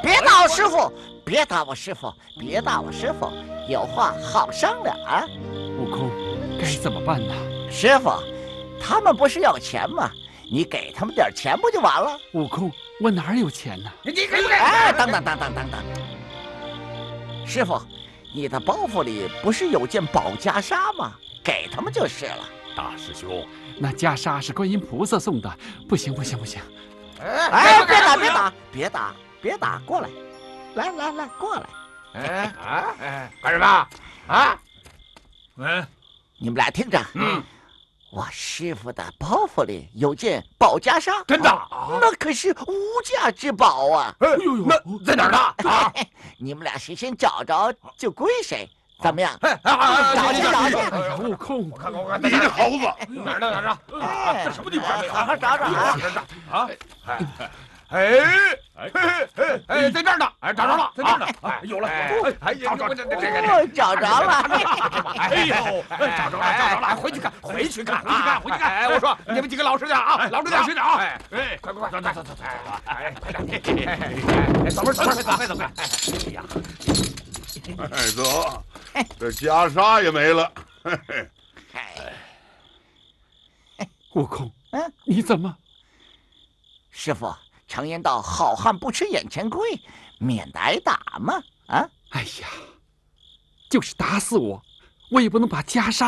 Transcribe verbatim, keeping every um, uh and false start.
别打我师傅，别打我师傅，别打我师傅，有话好商量啊！ 悟空，该怎么办呢？ 师傅，他们不是要钱吗？你给他们点钱不就完了？ 悟空，我哪有钱呢？ 你给不给？ 哎，等等等等等等，师傅，你的包袱里不是有件宝袈裟吗？给他们就是了。 大师兄， 那袈裟是观音菩萨送的，不行不行不行！ 哎，别打别打别打别打，过来，来来来，过来。 哎啊哎，干什么啊？ 嗯， 你们俩听着， 嗯， 我师傅的包袱里有件宝袈裟， 真的？ 那可是无价之宝啊！ 哎呦呦，那在哪儿呢？啊， 你们俩谁先找着就归谁，怎么样？ 哎啊， 找去找去！ 哎呀，悟空， 我看看我看， 你这猴子， 哪儿呢哪儿呢？ 哎， 这什么地方？ 好好找找啊！ 啊！哎哎哎哎哎，在这儿呢！哎，找着了，在这儿呢！哎，有了！哎哎，找着这这这哦，找着了！ 哎呦，找着了，找着了！回去看，回去看，回去看，回去看！哎，我说你们几个老实点啊，老实点，老实点啊！哎哎，快快快，走走走走！哎，快点！哎，走门走门走快走快！哎呀， 哎，得，这袈裟也没了。 悟空， 嗯， 你怎么？ 师傅，常言道，好汉不吃眼前亏，免得挨打嘛！啊！ 哎呀，就是打死我，我也不能把袈裟